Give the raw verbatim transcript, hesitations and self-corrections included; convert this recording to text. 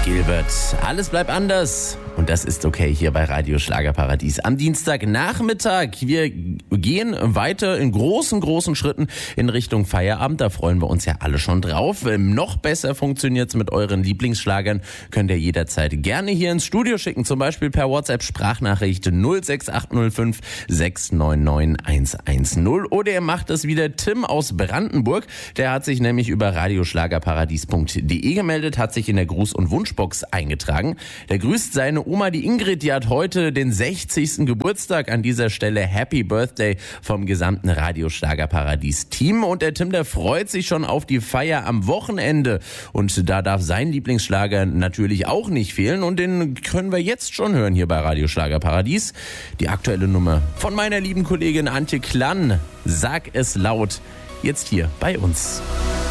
Gilbert, alles bleibt anders. Und das ist okay hier bei Radio Schlagerparadies. Am Dienstagnachmittag. Wir gehen weiter in großen, großen Schritten in Richtung Feierabend. Da freuen wir uns ja alle schon drauf. Noch besser funktioniert's mit euren Lieblingsschlagern. Könnt ihr jederzeit gerne hier ins Studio schicken. Zum Beispiel per WhatsApp-Sprachnachricht null sechs acht null fünf sechs neun neun eins eins null. Oder ihr macht es wie der Tim aus Brandenburg. Der hat sich nämlich über radioschlagerparadies punkt de gemeldet, hat sich in der Gruß- und Wunschbox eingetragen. Der grüßt seine Oma, die Ingrid, die hat heute den sechzigsten Geburtstag. An dieser Stelle Happy Birthday vom gesamten Radio Schlagerparadies Team. Und der Tim, der freut sich schon auf die Feier am Wochenende. Und da darf sein Lieblingsschlager natürlich auch nicht fehlen. Und den können wir jetzt schon hören hier bei Radio Schlagerparadies. Die aktuelle Nummer von meiner lieben Kollegin Antje Klann. Sag es laut. Jetzt hier bei uns.